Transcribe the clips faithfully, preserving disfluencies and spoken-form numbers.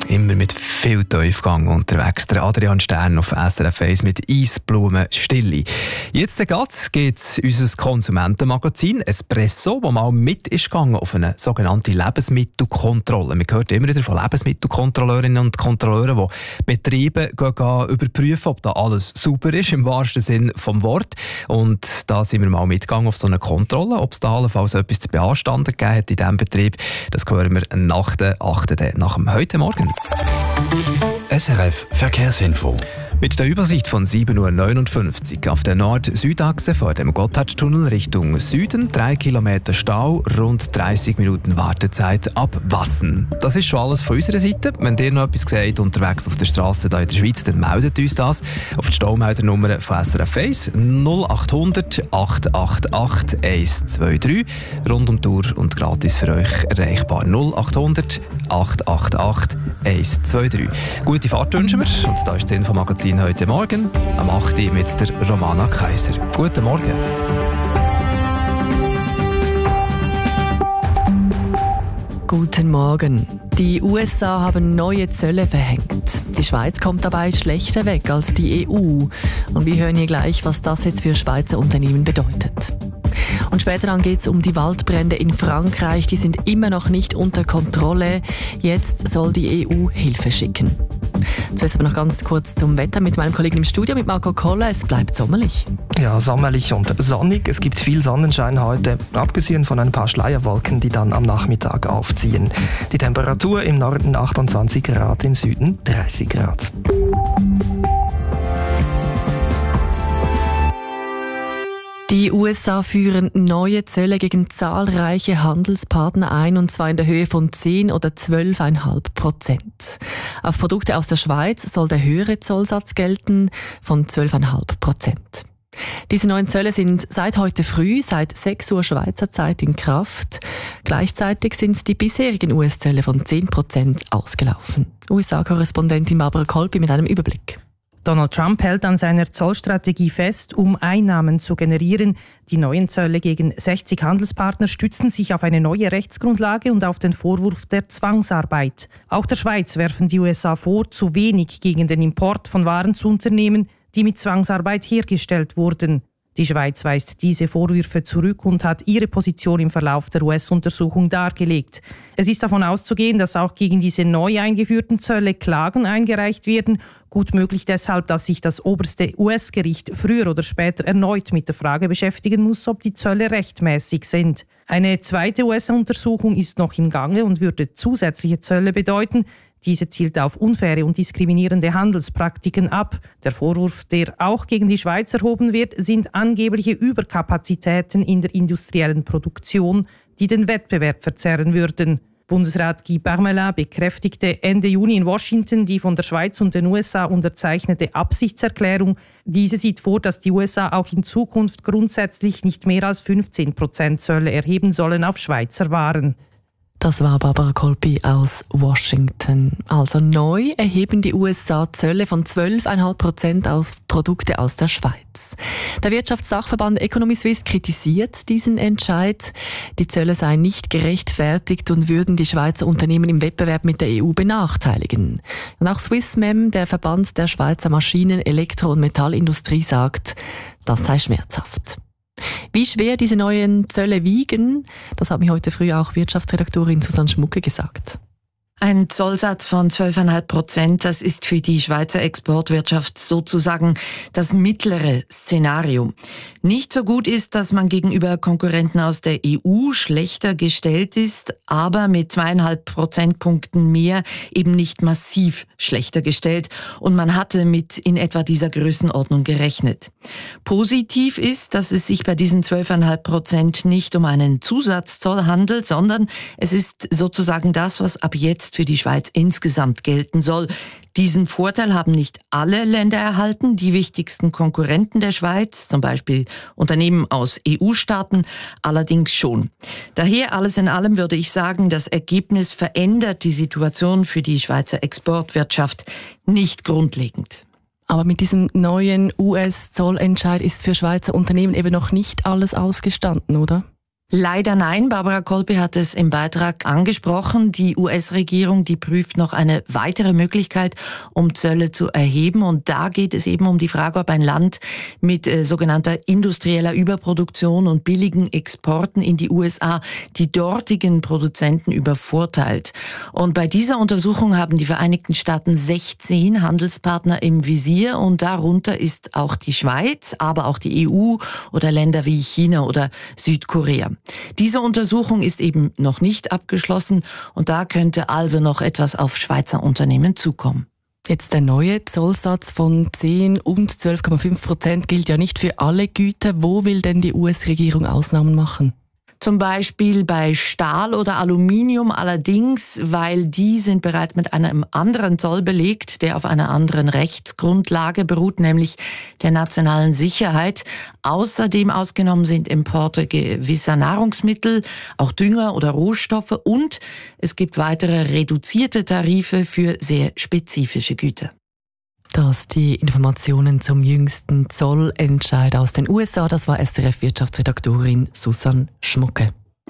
immer mit viel Tiefgang unterwegs. Der Adrian Stern auf S R F eins mit Eisblumenstille. Jetzt geht es unser Konsumentenmagazin Espresso, das mal mit ist gegangen auf eine sogenannte Lebensmittelkontrolle. Man hört immer wieder von Lebensmittelkontrolleurinnen und Kontrolleuren, die Betriebe gehen, gehen überprüfen, ob da alles sauber ist, im wahrsten Sinn vom Wort. Und da sind wir mal mitgegangen auf so eine Kontrolle, ob es da allenfalls etwas zu beanstanden gegeben hat in diesem Betrieb. Das hören wir nach der achten nach dem heute Morgen. S R F Verkehrsinfo. Mit der Übersicht von sieben Uhr neunundfünfzig auf der Nord-Süd-Achse vor dem Gotthardtunnel Richtung Süden, drei Kilometer Stau, rund dreißig Minuten Wartezeit ab Wassen. Das ist schon alles von unserer Seite. Wenn ihr noch etwas seht unterwegs auf der Straße hier in der Schweiz, dann meldet uns das auf die Staumeldernummer von S R F eins null acht hundert acht acht acht eins zwei drei. Rund um die Uhr und gratis für euch erreichbar null acht hundert acht acht acht eins zwei drei. Gute Fahrt wünschen wir und da ist das Infomagazin heute Morgen am acht Uhr mit der Romana Kaiser. Guten Morgen. Guten Morgen. Die U S A haben neue Zölle verhängt. Die Schweiz kommt dabei schlechter weg als die E U. Und wir hören hier gleich, was das jetzt für Schweizer Unternehmen bedeutet. Und später dann geht es um die Waldbrände in Frankreich. Die sind immer noch nicht unter Kontrolle. Jetzt soll die E U Hilfe schicken. Zuerst aber noch ganz kurz zum Wetter mit meinem Kollegen im Studio, mit Marco Koller. Es bleibt sommerlich. Ja, sommerlich und sonnig. Es gibt viel Sonnenschein heute, abgesehen von ein paar Schleierwolken, die dann am Nachmittag aufziehen. Die Temperatur im Norden achtundzwanzig Grad, im Süden dreißig Grad. Die U S A führen neue Zölle gegen zahlreiche Handelspartner ein, und zwar in der Höhe von zehn oder zwölf Komma fünf Prozent. Auf Produkte aus der Schweiz soll der höhere Zollsatz gelten von zwölf Komma fünf Prozent. Diese neuen Zölle sind seit heute früh, seit sechs Uhr Schweizer Zeit in Kraft. Gleichzeitig sind die bisherigen U S-Zölle von zehn Prozent ausgelaufen. U S A-Korrespondentin Barbara Kolpi mit einem Überblick. Donald Trump hält an seiner Zollstrategie fest, um Einnahmen zu generieren. Die neuen Zölle gegen sechzig Handelspartner stützen sich auf eine neue Rechtsgrundlage und auf den Vorwurf der Zwangsarbeit. Auch der Schweiz werfen die U S A vor, zu wenig gegen den Import von Waren zu unternehmen, die mit Zwangsarbeit hergestellt wurden. Die Schweiz weist diese Vorwürfe zurück und hat ihre Position im Verlauf der U S-Untersuchung dargelegt. Es ist davon auszugehen, dass auch gegen diese neu eingeführten Zölle Klagen eingereicht werden. Gut möglich deshalb, dass sich das oberste U S-Gericht früher oder später erneut mit der Frage beschäftigen muss, ob die Zölle rechtmäßig sind. Eine zweite U S-Untersuchung ist noch im Gange und würde zusätzliche Zölle bedeuten. Diese zielt auf unfaire und diskriminierende Handelspraktiken ab. Der Vorwurf, der auch gegen die Schweiz erhoben wird, sind angebliche Überkapazitäten in der industriellen Produktion, die den Wettbewerb verzerren würden. Bundesrat Guy Parmelin bekräftigte Ende Juni in Washington die von der Schweiz und den U S A unterzeichnete Absichtserklärung. Diese sieht vor, dass die U S A auch in Zukunft grundsätzlich nicht mehr als fünfzehn Prozent Zölle erheben sollen auf Schweizer Waren. Das war Barbara Kolpi aus Washington. Also neu erheben die U S A Zölle von zwölf Komma fünf Prozent auf Produkte aus der Schweiz. Der Wirtschaftssachverband Economy Suisse kritisiert diesen Entscheid. Die Zölle seien nicht gerechtfertigt und würden die Schweizer Unternehmen im Wettbewerb mit der E U benachteiligen. Und auch Swissmem, der Verband der Schweizer Maschinen-, Elektro- und Metallindustrie, sagt, das sei schmerzhaft. Wie schwer diese neuen Zölle wiegen, das hat mir heute früh auch Wirtschaftsredaktorin Susanne Schmucke gesagt. Ein Zollsatz von zwölf Komma fünf Prozent, das ist für die Schweizer Exportwirtschaft sozusagen das mittlere Szenario. Nicht so gut ist, dass man gegenüber Konkurrenten aus der E U schlechter gestellt ist, aber mit zweieinhalb Prozentpunkten mehr eben nicht massiv schlechter gestellt, und man hatte mit in etwa dieser Größenordnung gerechnet. Positiv ist, dass es sich bei diesen zwölf Komma fünf Prozent nicht um einen Zusatzzoll handelt, sondern es ist sozusagen das, was ab jetzt für die Schweiz insgesamt gelten soll. Diesen Vorteil haben nicht alle Länder erhalten. Die wichtigsten Konkurrenten der Schweiz, zum Beispiel Unternehmen aus E U-Staaten, allerdings schon. Daher alles in allem würde ich sagen, das Ergebnis verändert die Situation für die Schweizer Exportwirtschaft nicht grundlegend. Aber mit diesem neuen U S-Zollentscheid ist für Schweizer Unternehmen eben noch nicht alles ausgestanden, oder? Leider nein. Barbara Kolpi hat es im Beitrag angesprochen. Die U S-Regierung, die prüft noch eine weitere Möglichkeit, um Zölle zu erheben. Und da geht es eben um die Frage, ob ein Land mit äh, sogenannter industrieller Überproduktion und billigen Exporten in die U S A die dortigen Produzenten übervorteilt. Und bei dieser Untersuchung haben die Vereinigten Staaten sechzehn Handelspartner im Visier und darunter ist auch die Schweiz, aber auch die E U oder Länder wie China oder Südkorea. Diese Untersuchung ist eben noch nicht abgeschlossen und da könnte also noch etwas auf Schweizer Unternehmen zukommen. Jetzt der neue Zollsatz von zehn und zwölf Komma fünf Prozent gilt ja nicht für alle Güter. Wo will denn die U S-Regierung Ausnahmen machen? Zum Beispiel bei Stahl oder Aluminium allerdings, weil die sind bereits mit einem anderen Zoll belegt, der auf einer anderen Rechtsgrundlage beruht, nämlich der nationalen Sicherheit. Außerdem ausgenommen sind Importe gewisser Nahrungsmittel, auch Dünger oder Rohstoffe und es gibt weitere reduzierte Tarife für sehr spezifische Güter. Das die Informationen zum jüngsten Zollentscheid aus den U S A. Das war S R F-Wirtschaftsredaktorin Susanne Schmucke.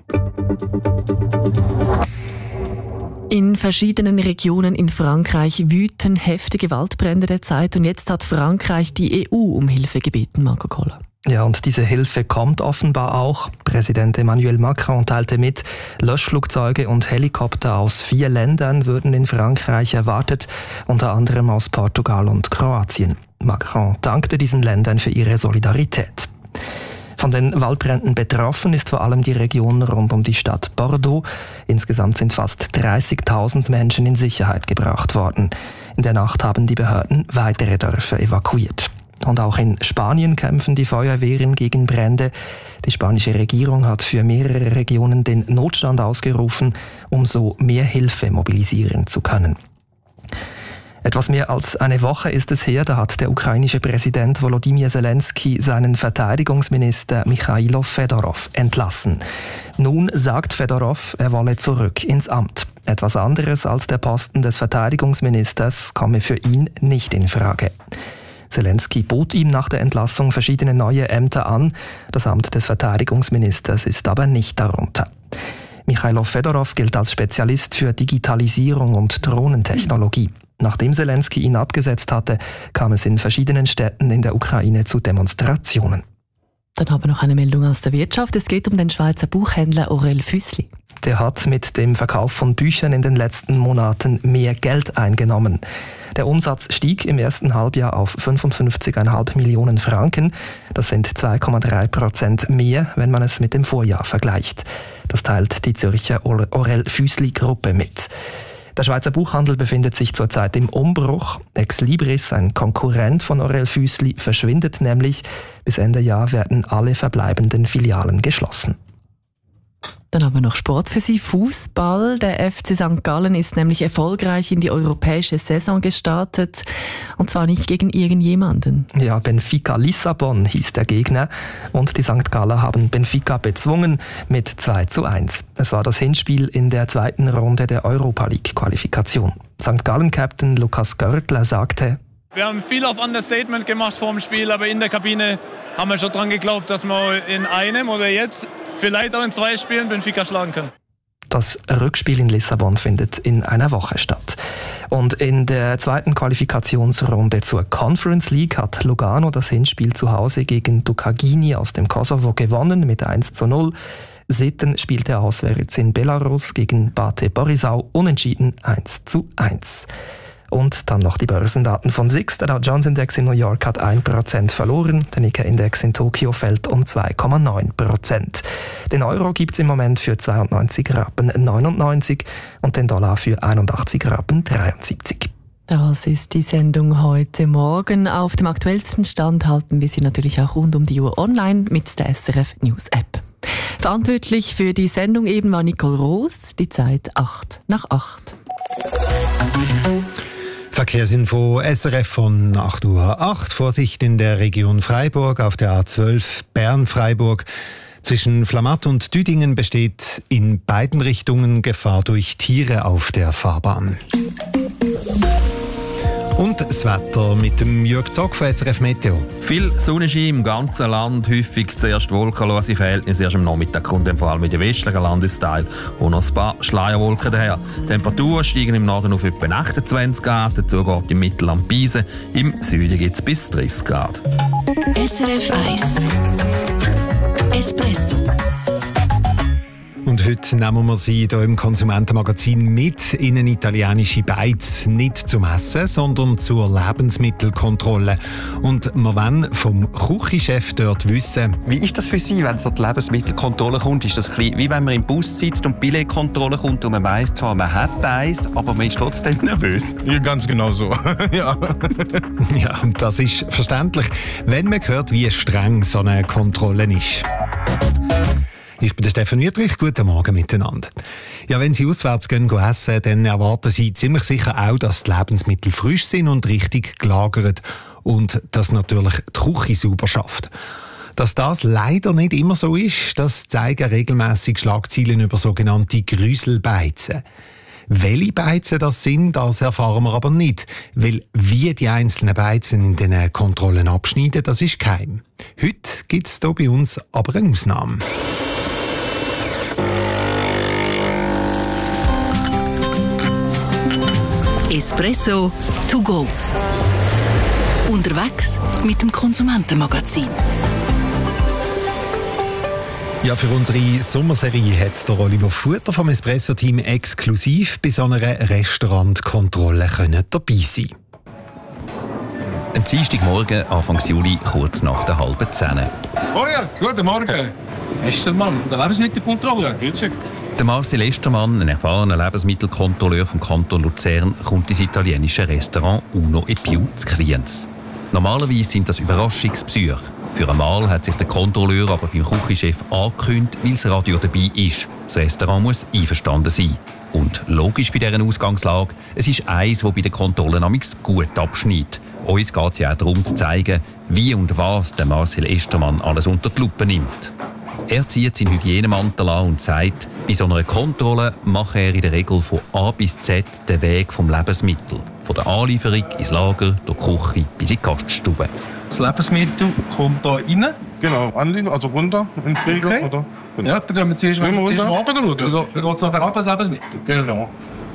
In verschiedenen Regionen in Frankreich wüten heftige Waldbrände derzeit und jetzt hat Frankreich die E U um Hilfe gebeten, Marco Kohler. Ja, und diese Hilfe kommt offenbar auch. Präsident Emmanuel Macron teilte mit, Löschflugzeuge und Helikopter aus vier Ländern würden in Frankreich erwartet, unter anderem aus Portugal und Kroatien. Macron dankte diesen Ländern für ihre Solidarität. Von den Waldbränden betroffen ist vor allem die Region rund um die Stadt Bordeaux. Insgesamt sind fast dreißigtausend Menschen in Sicherheit gebracht worden. In der Nacht haben die Behörden weitere Dörfer evakuiert. Und auch in Spanien kämpfen die Feuerwehren gegen Brände. Die spanische Regierung hat für mehrere Regionen den Notstand ausgerufen, um so mehr Hilfe mobilisieren zu können. Etwas mehr als eine Woche ist es her, da hat der ukrainische Präsident Volodymyr Zelensky seinen Verteidigungsminister Michailo Fedorov entlassen. Nun sagt Fedorov, er wolle zurück ins Amt. Etwas anderes als der Posten des Verteidigungsministers komme für ihn nicht in Frage. Zelensky bot ihm nach der Entlassung verschiedene neue Ämter an. Das Amt des Verteidigungsministers ist aber nicht darunter. Michailo Fedorov gilt als Spezialist für Digitalisierung und Drohnentechnologie. Nachdem Zelensky ihn abgesetzt hatte, kam es in verschiedenen Städten in der Ukraine zu Demonstrationen. Dann haben wir noch eine Meldung aus der Wirtschaft. Es geht um den Schweizer Buchhändler Aurel Füssli. Der hat mit dem Verkauf von Büchern in den letzten Monaten mehr Geld eingenommen. Der Umsatz stieg im ersten Halbjahr auf fünfundfünfzig Komma fünf Millionen Franken. Das sind zwei Komma drei Prozent mehr, wenn man es mit dem Vorjahr vergleicht. Das teilt die Zürcher Aurel Füssli Gruppe mit. Der Schweizer Buchhandel befindet sich zurzeit im Umbruch. Ex Libris, ein Konkurrent von Aurel Füssli, verschwindet nämlich. Bis Ende Jahr werden alle verbleibenden Filialen geschlossen. Dann haben wir noch Sport für Sie, Fußball. Der F C Sankt Gallen ist nämlich erfolgreich in die europäische Saison gestartet. Und zwar nicht gegen irgendjemanden. Ja, Benfica Lissabon hieß der Gegner. Und die Sankt Galler haben Benfica bezwungen mit zwei zu eins. Es war das Hinspiel in der zweiten Runde der Europa League-Qualifikation. Sankt Gallen-Captain Lukas Görtler sagte: Wir haben viel auf Understatement gemacht vor dem Spiel, aber in der Kabine haben wir schon dran geglaubt, dass wir in einem oder jetzt vielleicht auch in zwei Spielen Benfica schlagen können. Das Rückspiel in Lissabon findet in einer Woche statt. Und in der zweiten Qualifikationsrunde zur Conference League hat Lugano das Hinspiel zu Hause gegen Dukagini aus dem Kosovo gewonnen mit eins zu null. Sitten spielte auswärts in Belarus gegen Bate Borisov unentschieden eins zu eins. Und dann noch die Börsendaten von S I X. Der Dow Jones Index in New York hat ein Prozent verloren. Der Nikkei-Index in Tokio fällt um zwei Komma neun Prozent. Den Euro gibt es im Moment für zweiundneunzig Rappen neunundneunzig und den Dollar für einundachtzig Rappen dreiundsiebzig. Das ist die Sendung heute Morgen. Auf dem aktuellsten Stand halten wir Sie natürlich auch rund um die Uhr online mit der S R F News App. Verantwortlich für die Sendung eben war Nicole Roos. Die Zeit acht nach acht. Verkehrsinfo S R F von acht Uhr acht. Vorsicht in der Region Freiburg auf der A zwölf Bern-Freiburg. Zwischen Flamatt und Düdingen besteht in beiden Richtungen Gefahr durch Tiere auf der Fahrbahn. Und das Wetter mit dem Jörg Zock von S R F Meteo. Viel Sonnenschein im ganzen Land, häufig zuerst wolkenlose Verhältnisse. Erst am Nachmittag kommt dann vor allem in den westlichen Landesteil und noch ein paar Schleierwolken daher. Die Temperaturen steigen im Norden auf etwa achtundzwanzig Grad, dazu geht im Mittelland Pisen. Im Süden gibt es bis dreißig Grad. S R F eins Espresso. Und heute nehmen wir Sie hier im Konsumentenmagazin mit in eine italienische Beiz. Nicht zum Essen, sondern zur Lebensmittelkontrolle. Und wir wollen vom Küchenchef dort wissen. Wie ist das für Sie, wenn es an die Lebensmittelkontrolle kommt? Ist das ein bisschen wie wenn man im Bus sitzt und die Billetkontrolle kommt und man weiss zwar, man hat eins, aber man ist trotzdem nervös? Ja, ganz genau so. Ja. Ja, und das ist verständlich, wenn man hört, wie streng so eine Kontrolle ist. Ich bin der Stefan Wietrich. Guten Morgen miteinander. Ja, wenn Sie auswärts gehen, gehen essen, dann erwarten Sie ziemlich sicher auch, dass die Lebensmittel frisch sind und richtig gelagert und dass natürlich die Küche sauber schafft. Dass das leider nicht immer so ist, das zeigen regelmässig Schlagzeilen über sogenannte Grüselbeizen. Welche Beizen das sind, das erfahren wir aber nicht, weil wie die einzelnen Beizen in den Kontrollen abschneiden, das ist geheim. Heute gibt es hier bei uns aber eine Ausnahme. Espresso to go. Unterwegs mit dem Konsumentenmagazin. Ja, für unsere Sommerserie hat der Oliver Futter vom Espresso-Team exklusiv bei so einer Restaurantkontrolle können dabei sein. Ein Dienstagmorgen, Anfang Juli, kurz nach der halben Zehn. Oh ja, guten Morgen. Estermann, der Lebensmittelkontrolle. Grüezi. Der Marcel Estermann, ein erfahrener Lebensmittelkontrolleur vom Kanton Luzern, kommt ins italienische Restaurant Uno e Più zu Kriens. Normalerweise sind das Überraschungsbesuche. Für einmal hat sich der Kontrolleur aber beim Küchenchef angekündigt, weil das Radio dabei ist. Das Restaurant muss einverstanden sein. Und logisch bei dieser Ausgangslage, es ist eins, das bei den Kontrollen amigs gut abschneidet. Uns geht es ja auch darum zu zeigen, wie und was der Marcel Estermann alles unter die Lupe nimmt. Er zieht seinen Hygienemantel an und sagt, bei so einer Kontrolle mache er in der Regel von A bis Z den Weg vom Lebensmittel. Von der Anlieferung ins Lager, durch die Küche bis in die Gaststube. Das Lebensmittel kommt hier rein. Genau, anliegen, also runter in den Flieger. Okay. Oder? Genau. Ja, dann gehen wir zuerst mal runter schauen. Dann geht es nachher ab, das Lebensmittel. Genau.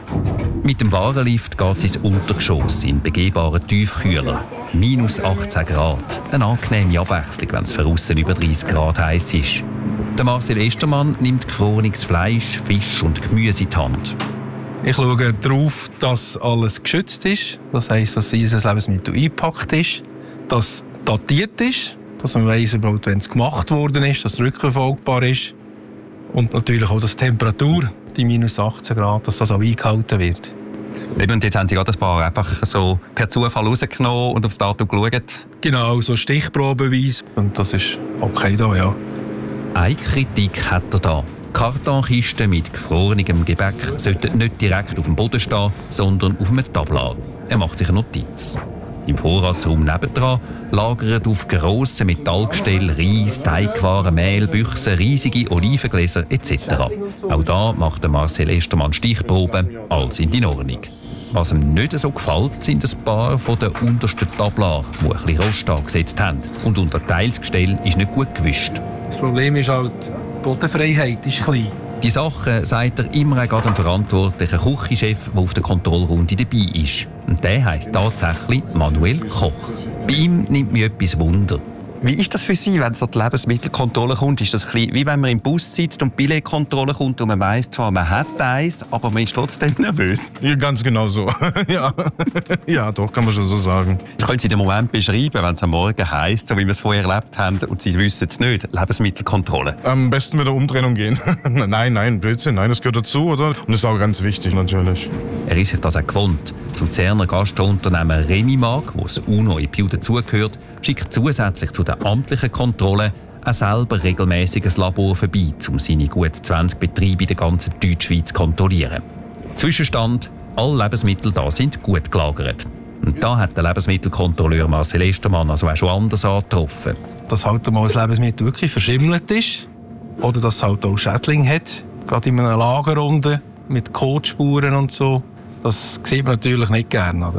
Mit dem Warenlift geht es ins Untergeschoss in begehbaren Tiefkühler. minus achtzehn Grad. Eine angenehme Abwechslung, wenn es für aussen über dreißig Grad heiß ist. Der Marcel Estermann nimmt gefrorenes Fleisch, Fisch und Gemüse in die Hand. Ich schaue darauf, dass alles geschützt ist. Das heisst, dass dieses Lebensmittel eingepackt ist, dass es datiert ist, dass man weiss, überhaupt, wenn es gemacht worden ist, dass es rückverfolgbar ist. Und natürlich auch, dass die Temperatur, die minus achtzehn Grad, dass das auch eingehalten wird. Und jetzt haben Sie gerade ein paar einfach so per Zufall rausgenommen und aufs Datum geschaut? Genau, so stichprobenweise. Und das ist okay da, ja. Eine Kritik hat er da. Kartonkisten mit gefrorenem Gebäck sollten nicht direkt auf dem Boden stehen, sondern auf einem Tablar. Er macht sich eine Notiz. Im Vorratsraum nebendran lagern auf grossen Metallgestellen Reis, Teigwaren, Mehl, Büchsen, riesige Olivengläser et cetera. Auch da macht der Marcel Estermann Stichproben, alles in Ordnung. Was ihm nicht so gefällt, sind ein paar von den untersten Tablaren, die ein bisschen Rost angesetzt haben. Und unter Teilsgestell ist nicht gut gewischt. Das Problem ist halt, die Bodenfreiheit ist klein. Die Sachen sagt er immer gerade dem verantwortlichen Küchenchef, der auf der Kontrollrunde dabei ist. Und der heisst tatsächlich Manuel Koch. Bei ihm nimmt mich etwas Wunder. Wie ist das für Sie, wenn es an die Lebensmittelkontrolle kommt? Ist das ein bisschen wie wenn man im Bus sitzt und die Billetkontrolle kommt und man weiss zwar, man hat eins, aber man ist trotzdem nervös? Ja, ganz genau so. Ja. Ja, doch, kann man schon so sagen. Können Sie den Moment beschreiben, wenn es am Morgen heisst, so wie wir es vorher erlebt haben und Sie wissen es nicht, Lebensmittelkontrolle? Am besten wieder umdrehen und gehen. Nein, nein, Blödsinn, nein, das gehört dazu, oder? Und das ist auch ganz wichtig, natürlich. Er ist sich das auch gewohnt. Das Luzerner Gastrounternehmen Remimark, wo das Uno e Più dazugehört, schickt zusätzlich zu der amtlichen Kontrolle auch selber regelmäßig ein Labor vorbei, um seine gut zwanzig Betriebe in der ganzen Deutschschweiz zu kontrollieren. Zwischenstand: alle Lebensmittel da sind gut gelagert. Und da hat der Lebensmittelkontrolleur Marcel Estermann also auch schon anders angetroffen. Dass halt mal das Lebensmittel wirklich verschimmelt ist oder dass es halt auch Schädlinge hat, gerade in einer Lagerrunde mit Kotspuren und so. Das sieht man natürlich nicht gerne, oder?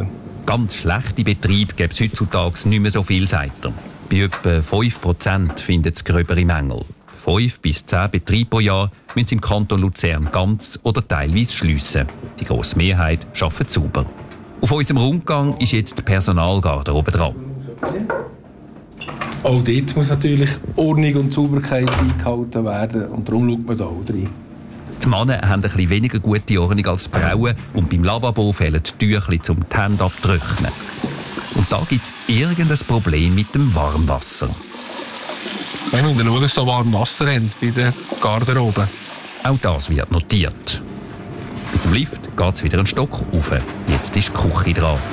Ganz schlechte Betriebe gibt es heutzutage nicht mehr so viel, sagt er. Bei etwa fünf Prozent findet es gröbere Mängel. Fünf bis zehn Betriebe pro Jahr müssen sie im Kanton Luzern ganz oder teilweise schliessen. Die grosse Mehrheit arbeitet sauber. Auf unserem Rundgang ist jetzt die Personalgarderobe dran. Auch dort muss natürlich Ordnung und Sauberkeit eingehalten werden und darum schaut man da auch rein. Die Männer haben ein bisschen weniger gute Ordnung als die Frauen und beim Lavabo fehlen die Tücher, um die Hände abzutrocknen. Und da gibt es irgendein Problem mit dem Warmwasser. Wir müssen schauen, dass wir warm Wasser haben bei der Garderobe. Auch das wird notiert. Mit dem Lift geht es wieder einen Stock rauf. Jetzt ist die Küche dran.